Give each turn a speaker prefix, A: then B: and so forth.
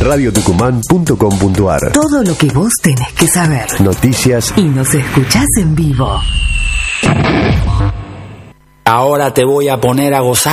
A: radiotucumán.com.ar.
B: Todo lo que vos tenés que saber.
A: Noticias.
B: Y nos escuchás en vivo.
C: Ahora te voy a poner a gozar.